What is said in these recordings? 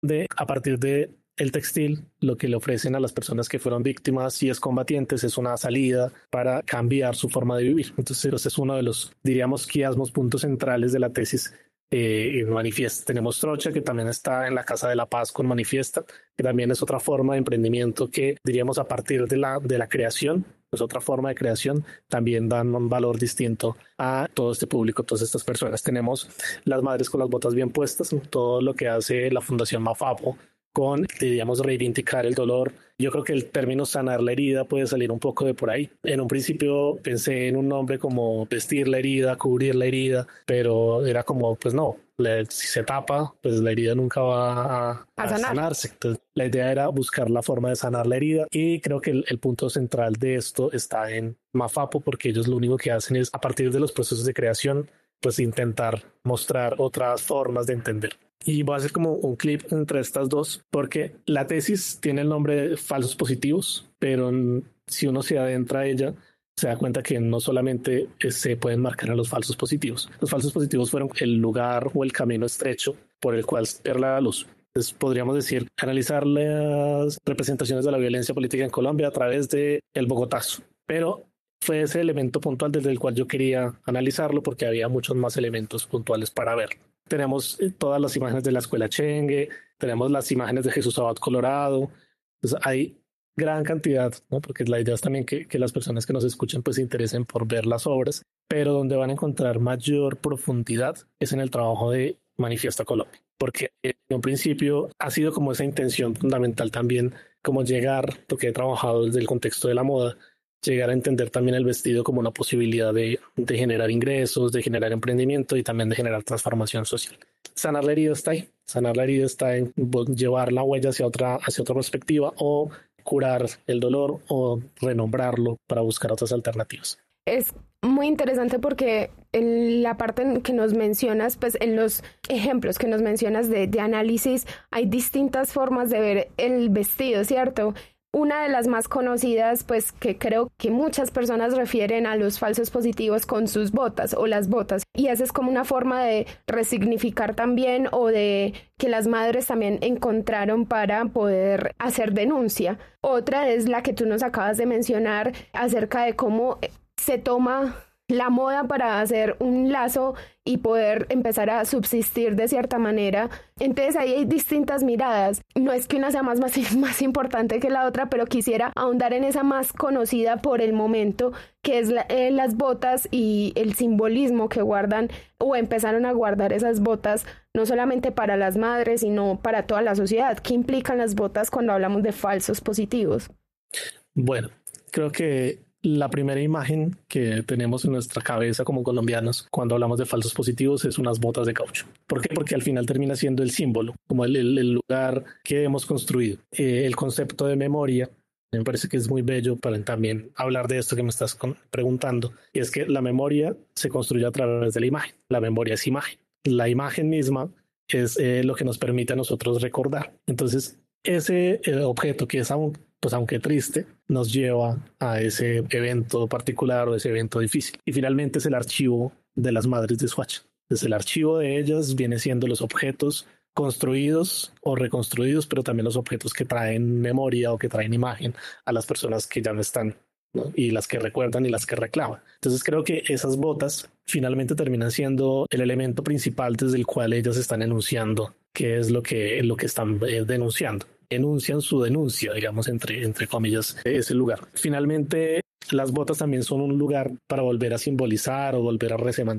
de a partir de el textil, lo que le ofrecen a las personas que fueron víctimas y excombatientes es una salida para cambiar su forma de vivir. Entonces, ese es uno de los, diríamos, quiasmos, puntos centrales de la tesis. Manifiesta. Tenemos Trocha, que también está en la Casa de la Paz con Manifiesta, que también es otra forma de emprendimiento que, diríamos, a partir de la creación, es otra forma de creación, también dan un valor distinto a todo este público, todas estas personas. Tenemos Las Madres con las Botas Bien Puestas, todo lo que hace la Fundación Mafapo con, diríamos, reivindicar el dolor. Yo creo que el término sanar la herida puede salir un poco de por ahí. En un principio pensé en un nombre como vestir la herida, cubrir la herida, pero era como, pues no, si se tapa, pues la herida nunca va a sanarse. Entonces, la idea era buscar la forma de sanar la herida y creo que el punto central de esto está en Mafapo, porque ellos lo único que hacen es, a partir de los procesos de creación, pues intentar mostrar otras formas de entender. Y voy a hacer como un clip entre estas dos, porque la tesis tiene el nombre de falsos positivos, pero si uno se adentra a ella, se da cuenta que no solamente se pueden marcar a los falsos positivos. Los falsos positivos fueron el lugar o el camino estrecho por el cual ver la luz. Entonces podríamos decir, analizar las representaciones de la violencia política en Colombia a través de el Bogotazo. Pero fue ese elemento puntual desde el cual yo quería analizarlo, porque había muchos más elementos puntuales para ver. Tenemos todas las imágenes de la escuela Chengue, tenemos las imágenes de Jesús Abad Colorado. Entonces hay gran cantidad, ¿no? Porque la idea es también que las personas que nos escuchen pues se interesen por ver las obras, pero donde van a encontrar mayor profundidad es en el trabajo de Manifiesta Colombia, porque en un principio ha sido como esa intención fundamental también, como llegar, porque he trabajado desde el contexto de la moda, llegar a entender también el vestido como una posibilidad de generar ingresos, de generar emprendimiento y también de generar transformación social. Sanar la herida está ahí. Sanar la herida está en llevar la huella hacia otra perspectiva, o curar el dolor, o renombrarlo para buscar otras alternativas. Es muy interesante porque en la parte en que nos mencionas, pues en los ejemplos que nos mencionas de análisis, hay distintas formas de ver el vestido, ¿cierto? Una de las más conocidas, pues que creo que muchas personas refieren a los falsos positivos con sus botas o las botas. Y esa es como una forma de resignificar también, o de que las madres también encontraron para poder hacer denuncia. Otra es la que tú nos acabas de mencionar acerca de cómo se toma la moda para hacer un lazo y poder empezar a subsistir de cierta manera. Entonces ahí hay distintas miradas. No es que una sea más importante que la otra, pero quisiera ahondar en esa más conocida por el momento, que es las botas y el simbolismo que guardan o empezaron a guardar esas botas, no solamente para las madres, sino para toda la sociedad. ¿Qué implican las botas cuando hablamos de falsos positivos? Bueno, creo que la primera imagen que tenemos en nuestra cabeza como colombianos cuando hablamos de falsos positivos es unas botas de caucho. ¿Por qué? Porque al final termina siendo el símbolo, como el lugar que hemos construido. El concepto de memoria me parece que es muy bello para también hablar de esto que me estás preguntando, y es que la memoria se construye a través de la imagen. La memoria es imagen. La imagen misma es lo que nos permite a nosotros recordar. Entonces, ese objeto que es aún, pues aunque triste, nos lleva a ese evento particular o ese evento difícil. Y finalmente es el archivo de las madres de Soacha. Entonces el archivo de ellas viene siendo los objetos construidos o reconstruidos, pero también los objetos que traen memoria o que traen imagen a las personas que ya no están, ¿no? Y las que recuerdan y las que reclaman. Entonces creo que esas botas finalmente terminan siendo el elemento principal desde el cual ellas están enunciando qué es lo que están denunciando. Enuncian su denuncia, digamos, entre comillas, ese lugar. Finalmente, las botas también son un lugar para volver a simbolizar o volver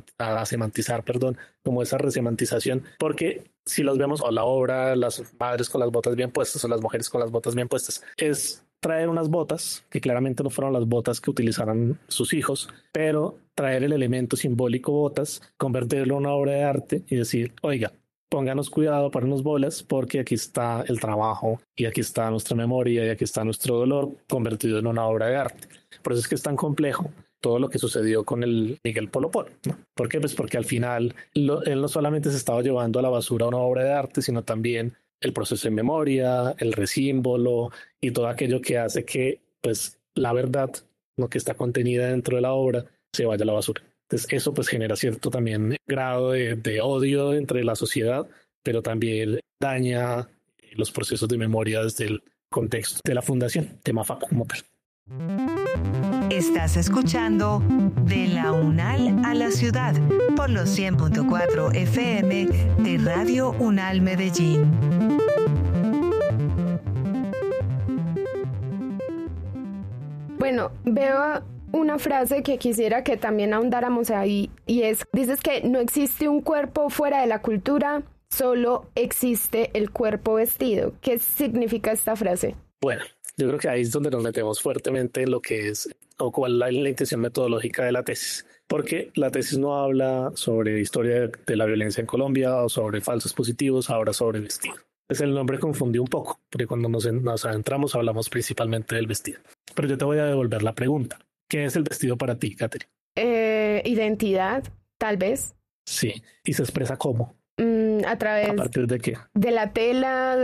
a semantizar, como esa resemantización, porque si los vemos, o la obra, las madres con las botas bien puestas o las mujeres con las botas bien puestas, es traer unas botas que claramente no fueron las botas que utilizaron sus hijos, pero traer el elemento simbólico botas, convertirlo en una obra de arte y decir, oiga, pónganos cuidado, pónganos bolas, porque aquí está el trabajo y aquí está nuestra memoria y aquí está nuestro dolor convertido en una obra de arte. Por eso es que es tan complejo todo lo que sucedió con el Miguel Polo Polo, ¿no? ¿Por qué? Pues porque al final él no solamente se estaba llevando a la basura una obra de arte, sino también el proceso de memoria, el resímbolo y todo aquello que hace que pues la verdad, lo que está contenida dentro de la obra, se vaya a la basura. Entonces eso pues genera cierto también grado de odio entre la sociedad, pero también daña los procesos de memoria desde el contexto de la fundación, de MAFAP como tal. Estás escuchando De la UNAL a la Ciudad por los 100.4 FM de Radio UNAL Medellín. Bueno, veo una frase que quisiera que también ahondáramos ahí y dices que no existe un cuerpo fuera de la cultura, solo existe el cuerpo vestido. ¿Qué significa esta frase? Bueno, yo creo que ahí es donde nos metemos fuertemente en lo que es o cuál es la intención metodológica de la tesis, porque la tesis no habla sobre historia de la violencia en Colombia o sobre falsos positivos, ahora sobre vestido. Entonces el nombre confundió un poco, porque cuando nos adentramos hablamos principalmente del vestido. Pero yo te voy a devolver la pregunta. ¿Qué es el vestido para ti, Katherine? Identidad, tal vez. Sí, ¿y se expresa cómo? A través... ¿A partir de qué? De la tela,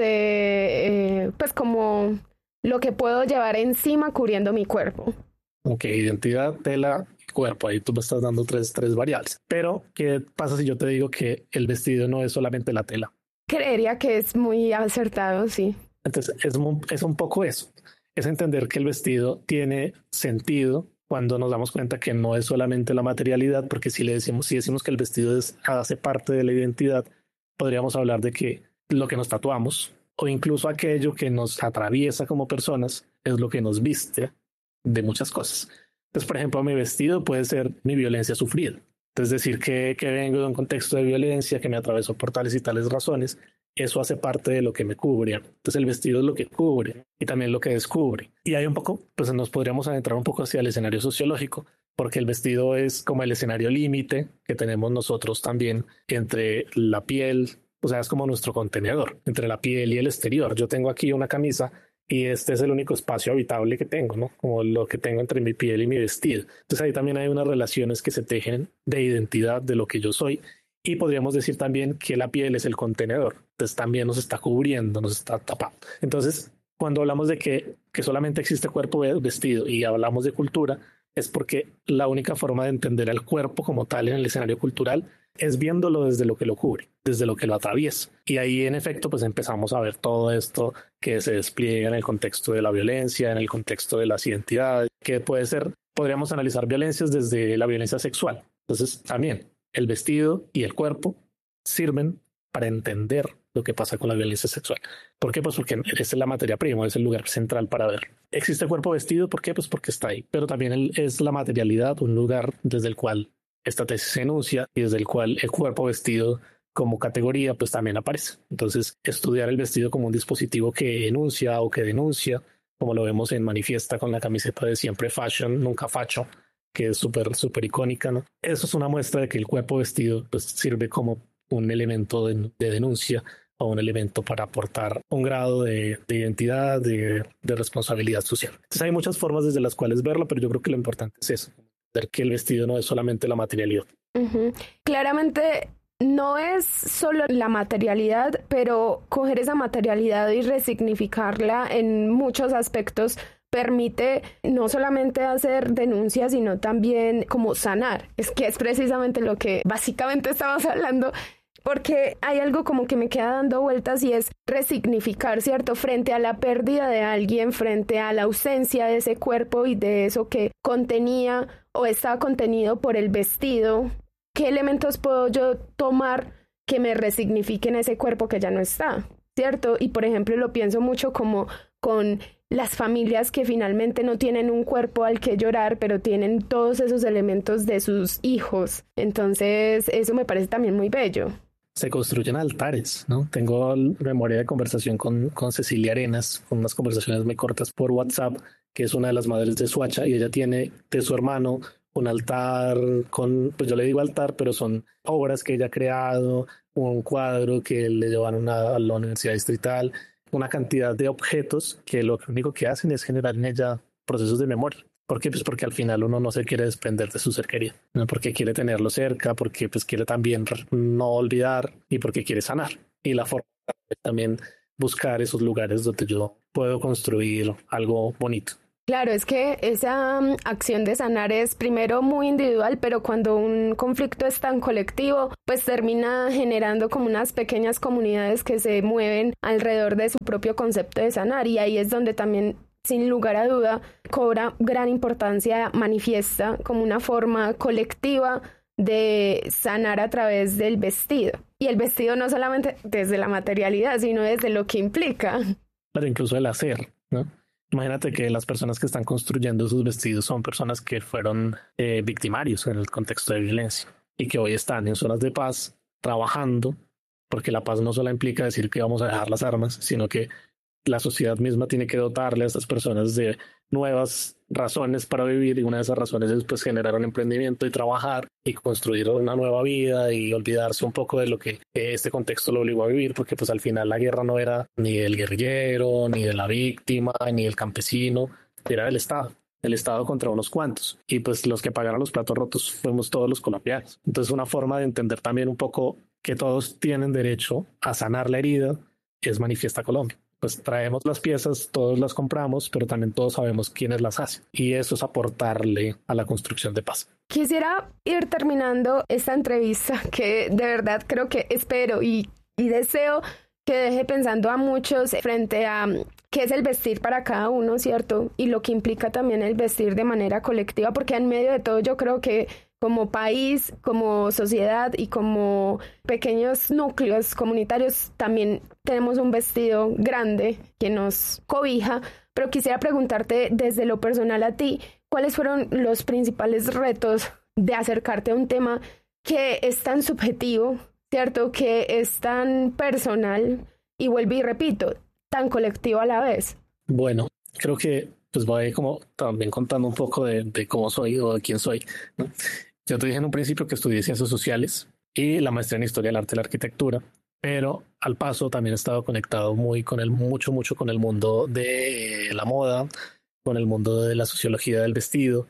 pues como lo que puedo llevar encima cubriendo mi cuerpo. Ok, identidad, tela, cuerpo. Ahí tú me estás dando tres variables. Pero, ¿qué pasa si yo te digo que el vestido no es solamente la tela? Creería que es muy acertado, sí. Entonces, es un poco eso. Es entender que el vestido tiene sentido cuando nos damos cuenta que no es solamente la materialidad, porque si decimos que el vestido hace parte de la identidad, podríamos hablar de que lo que nos tatuamos o incluso aquello que nos atraviesa como personas es lo que nos viste de muchas cosas. Entonces, por ejemplo, mi vestido puede ser mi violencia sufrida. Es decir, que vengo de un contexto de violencia, que me atravesó por tales y tales razones, eso hace parte de lo que me cubre. Entonces el vestido es lo que cubre y también lo que descubre. Y hay un poco, pues nos podríamos adentrar un poco hacia el escenario sociológico, porque el vestido es como el escenario límite que tenemos nosotros también entre la piel, o sea, es como nuestro contenedor, entre la piel y el exterior. Yo tengo aquí una camisa y este es el único espacio habitable que tengo, ¿no? Como lo que tengo entre mi piel y mi vestido. Entonces ahí también hay unas relaciones que se tejen de identidad de lo que yo soy. Y podríamos decir también que la piel es el contenedor. Entonces también nos está cubriendo, nos está tapando. Entonces, cuando hablamos de que solamente existe cuerpo vestido y hablamos de cultura, es porque la única forma de entender al cuerpo como tal en el escenario cultural es viéndolo desde lo que lo cubre, desde lo que lo atraviesa. Y ahí, en efecto, pues empezamos a ver todo esto que se despliega en el contexto de la violencia, en el contexto de las identidades, que podríamos analizar violencias desde la violencia sexual. Entonces, también el vestido y el cuerpo sirven para entender lo que pasa con la violencia sexual. ¿Por qué? Pues porque esa es la materia prima, es el lugar central para ver. ¿Existe el cuerpo vestido? ¿Por qué? Pues porque está ahí. Pero también es la materialidad, un lugar desde el cual esta tesis se enuncia y desde el cual el cuerpo vestido como categoría pues también aparece. Entonces, estudiar el vestido como un dispositivo que enuncia o que denuncia, como lo vemos en Manifiesta con la camiseta de siempre fashion, nunca facho, que es súper icónica, ¿no? Eso es una muestra de que el cuerpo vestido pues sirve como un elemento de denuncia o un elemento para aportar un grado de identidad, de responsabilidad social. Entonces hay muchas formas desde las cuales verlo, pero yo creo que lo importante es eso, ver que el vestido no es solamente la materialidad. Uh-huh. Claramente no es solo la materialidad, pero coger esa materialidad y resignificarla en muchos aspectos permite no solamente hacer denuncias, sino también como sanar. Es que es precisamente lo que básicamente estamos hablando, porque hay algo como que me queda dando vueltas y es resignificar, ¿cierto? Frente a la pérdida de alguien, frente a la ausencia de ese cuerpo y de eso que contenía o estaba contenido por el vestido, ¿qué elementos puedo yo tomar que me resignifiquen ese cuerpo que ya no está? ¿Cierto? Y por ejemplo lo pienso mucho como con las familias que finalmente no tienen un cuerpo al que llorar, pero tienen todos esos elementos de sus hijos. Entonces eso me parece también muy bello. Se construyen altares, ¿no? Tengo memoria de conversación con Cecilia Arenas, con unas conversaciones muy cortas por WhatsApp, que es una de las madres de Suacha, y ella tiene de su hermano un altar pues yo le digo altar, pero son obras que ella ha creado, un cuadro que le llevan a la Universidad Distrital, una cantidad de objetos que lo único que hacen es generar en ella procesos de memoria. ¿Por qué? Pues porque al final uno no se quiere desprender de su ser querido, ¿no? Porque quiere tenerlo cerca, porque pues quiere también no olvidar y porque quiere sanar. Y la forma de también buscar esos lugares donde yo puedo construir algo bonito. Claro, es que esa acción de sanar es primero muy individual, pero cuando un conflicto es tan colectivo, pues termina generando como unas pequeñas comunidades que se mueven alrededor de su propio concepto de sanar, y ahí es donde también, sin lugar a duda, cobra gran importancia manifiesta como una forma colectiva de sanar a través del vestido. Y el vestido no solamente desde la materialidad, sino desde lo que implica. Pero incluso el hacer, ¿no? Imagínate que las personas que están construyendo esos vestidos son personas que fueron victimarios en el contexto de violencia y que hoy están en zonas de paz trabajando, porque la paz no solo implica decir que vamos a dejar las armas, sino que la sociedad misma tiene que dotarle a estas personas de nuevas razones para vivir, y una de esas razones es pues generar un emprendimiento y trabajar y construir una nueva vida y olvidarse un poco de lo que este contexto lo obligó a vivir, porque pues al final la guerra no era ni del guerrillero, ni de la víctima, ni del campesino, era del Estado. El Estado contra unos cuantos, y pues los que pagaron los platos rotos fuimos todos los colombianos. Entonces una forma de entender también un poco que todos tienen derecho a sanar la herida es Manifiesta Colombia. Pues traemos las piezas, todos las compramos, pero también todos sabemos quiénes las hacen. Y eso es aportarle a la construcción de paz. Quisiera ir terminando esta entrevista, que de verdad creo que espero y deseo que deje pensando a muchos frente a qué es el vestir para cada uno, ¿cierto? Y lo que implica también el vestir de manera colectiva, porque en medio de todo yo creo que como país, como sociedad y como pequeños núcleos comunitarios también tenemos un vestido grande que nos cobija, pero quisiera preguntarte desde lo personal a ti, ¿cuáles fueron los principales retos de acercarte a un tema que es tan subjetivo, ¿cierto? Que es tan personal y vuelvo y repito, tan colectivo a la vez? Bueno, creo que pues voy como también contando un poco de cómo soy o de quién soy, ¿no? Yo te dije en un principio que estudié Ciencias Sociales y la maestría en Historia del Arte y la Arquitectura, pero al paso también he estado conectado mucho con el mundo de la moda, con el mundo de la sociología del vestido,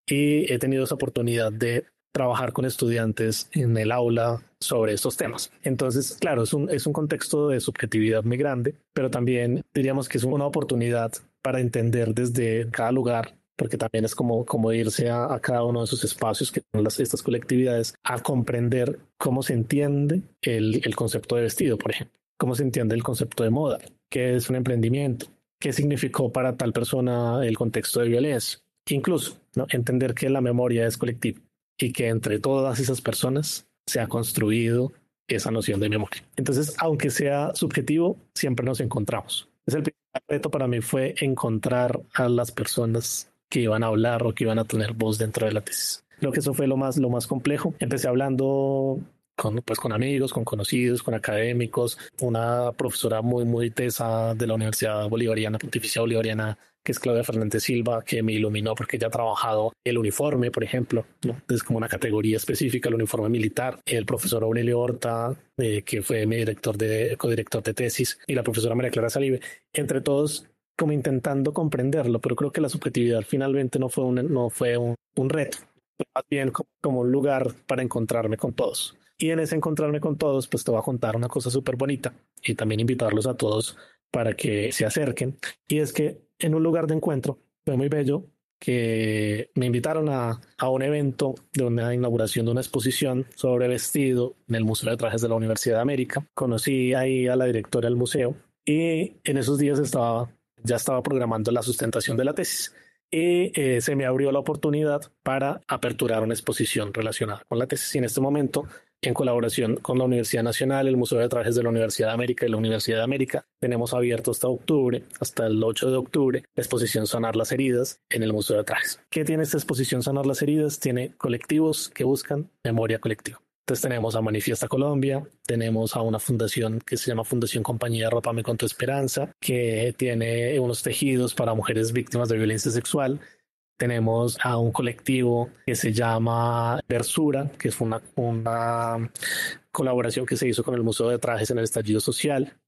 y he tenido esa oportunidad de trabajar con estudiantes en el aula sobre estos temas. Entonces, claro, es un contexto de subjetividad muy grande, pero también diríamos que es una oportunidad para entender desde cada lugar, porque también es como irse a cada uno de esos espacios que son estas colectividades, a comprender cómo se entiende el concepto de vestido, por ejemplo, cómo se entiende el concepto de moda, qué es un emprendimiento, qué significó para tal persona el contexto de violencia, incluso, ¿no?, entender que la memoria es colectiva y que entre todas esas personas se ha construido esa noción de memoria. Entonces, aunque sea subjetivo, siempre nos encontramos. El principal reto para mí fue encontrar a las personas que iban a hablar o que iban a tener voz dentro de la tesis. Creo que eso fue lo más complejo. Empecé hablando con amigos, con conocidos, con académicos, una profesora muy tesa de la Universidad Bolivariana, Pontificia Bolivariana, que es Claudia Fernández Silva, que me iluminó porque ella ha trabajado el uniforme, por ejemplo, ¿no? Es como una categoría específica, el uniforme militar. El profesor Aurelio Horta, que fue mi codirector de tesis, y la profesora María Clara Salive, entre todos como intentando comprenderlo, pero creo que la subjetividad finalmente no fue un reto, fue más bien como un lugar para encontrarme con todos. Y en ese encontrarme con todos, pues te voy a contar una cosa súper bonita y también invitarlos a todos para que se acerquen. Y es que en un lugar de encuentro fue muy bello que me invitaron a un evento de una inauguración de una exposición sobre vestido en el Museo de Trajes de la Universidad de América. Conocí ahí a la directora del museo y en esos días ya estaba programando la sustentación de la tesis y se me abrió la oportunidad para aperturar una exposición relacionada con la tesis. Y en este momento, en colaboración con la Universidad Nacional, el Museo de Trajes de la Universidad de América y la Universidad de América, tenemos abierto hasta el 8 de octubre, la exposición Sanar las Heridas en el Museo de Trajes. ¿Qué tiene esta exposición Sanar las Heridas? Tiene colectivos que buscan memoria colectiva. Entonces tenemos a Manifiesta Colombia, tenemos a una fundación que se llama Fundación Compañía Arrópame con tu Esperanza, que tiene unos tejidos para mujeres víctimas de violencia sexual. Tenemos a un colectivo que se llama Versura, que es una colaboración que se hizo con el Museo de Trajes en el estallido social.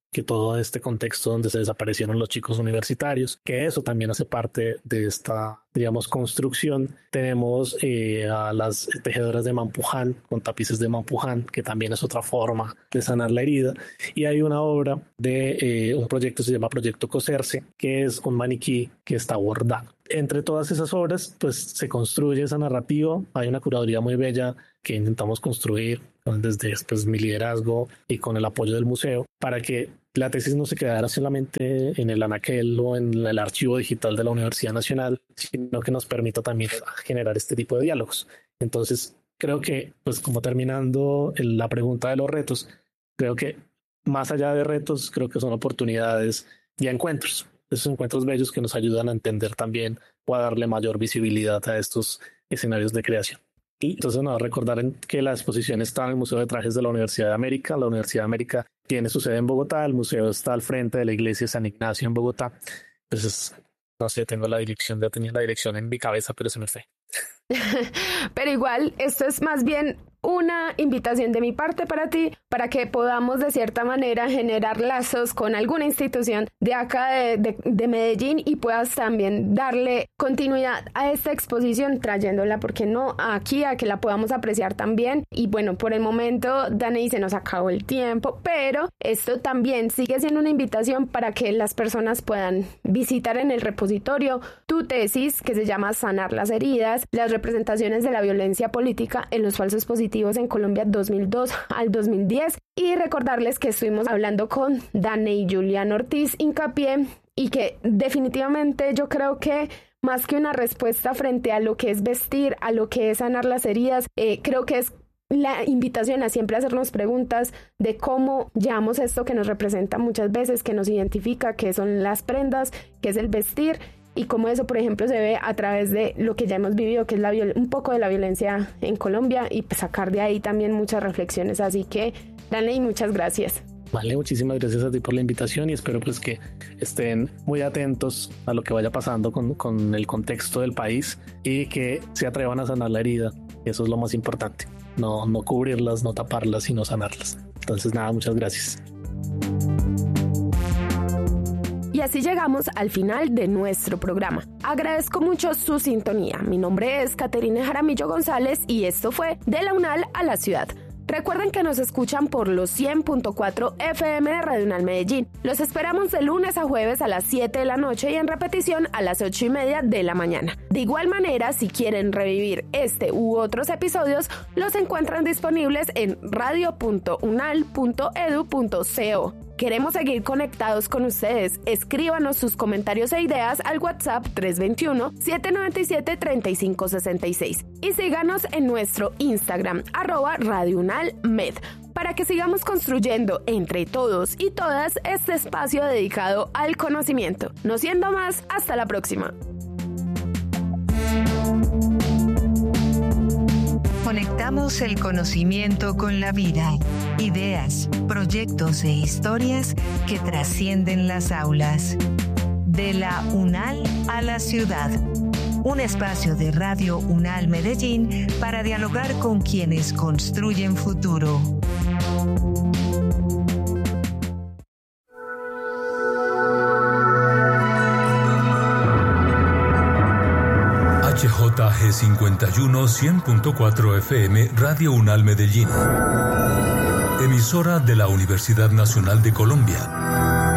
que todo este contexto donde se desaparecieron los chicos universitarios, que eso también hace parte de esta, digamos, construcción. Tenemos a las tejedoras de Mampuján, con tapices de Mampuján, que también es otra forma de sanar la herida. Y hay una obra de un proyecto, se llama Proyecto Coserse, que es un maniquí que está bordado. Entre todas esas obras, pues se construye esa narrativa. Hay una curaduría muy bella que intentamos construir desde pues, mi liderazgo y con el apoyo del museo, para que la tesis no se quedara solamente en el anaquel o en el archivo digital de la Universidad Nacional, sino que nos permita también generar este tipo de diálogos. Entonces, creo que, pues como terminando la pregunta de los retos, creo que más allá de retos, creo que son oportunidades y encuentros. Esos encuentros bellos que nos ayudan a entender también o a darle mayor visibilidad a estos escenarios de creación. Y entonces recordar que la exposición está en el Museo de Trajes de la Universidad de América. La Universidad de América tiene su sede en Bogotá, el museo está al frente de la iglesia de San Ignacio en Bogotá. Entonces, no sé, tenía la dirección en mi cabeza, pero se me fue. Pero igual, esto es más bien una invitación de mi parte para ti, para que podamos de cierta manera generar lazos con alguna institución de acá de Medellín y puedas también darle continuidad a esta exposición trayéndola, porque no, aquí a que la podamos apreciar también. Y bueno, por el momento, Danny, se nos acabó el tiempo, pero esto también sigue siendo una invitación para que las personas puedan visitar en el repositorio tu tesis, que se llama Sanar las heridas, las representaciones de la violencia política en los falsos positivos en Colombia 2002 al 2010, y recordarles que estuvimos hablando con Danny Julián Ortiz Hincapié, y que definitivamente yo creo que más que una respuesta frente a lo que es vestir, a lo que es sanar las heridas, creo que es la invitación a siempre hacernos preguntas de cómo llevamos esto que nos representa muchas veces, que nos identifica, que son las prendas, que es el vestir, y cómo eso, por ejemplo, se ve a través de lo que ya hemos vivido, que es un poco de la violencia en Colombia, y pues sacar de ahí también muchas reflexiones. Así que, Danny, muchas gracias. Vale, muchísimas gracias a ti por la invitación y espero pues que estén muy atentos a lo que vaya pasando con el contexto del país y que se atrevan a sanar la herida. Eso es lo más importante. No cubrirlas, no taparlas, sino sanarlas. Entonces, nada, muchas gracias. Y así llegamos al final de nuestro programa. Agradezco mucho su sintonía. Mi nombre es Caterina Jaramillo González y esto fue De la UNAL a la Ciudad. Recuerden que nos escuchan por los 100.4 FM de Radio UNAL Medellín. Los esperamos de lunes a jueves a las 7 de la noche y en repetición a las 8:30 de la mañana. De igual manera, si quieren revivir este u otros episodios, los encuentran disponibles en radio.unal.edu.co. Queremos seguir conectados con ustedes. Escríbanos sus comentarios e ideas al WhatsApp 321-797-3566 y síganos en nuestro Instagram @RadioUnalMed para que sigamos construyendo entre todos y todas este espacio dedicado al conocimiento. No siendo más, hasta la próxima. Conectamos el conocimiento con la vida, ideas, proyectos e historias que trascienden las aulas. De la UNAL a la ciudad. Un espacio de Radio UNAL Medellín para dialogar con quienes construyen futuro. HJG 51 100.4 FM Radio UNAL Medellín. Emisora de la Universidad Nacional de Colombia.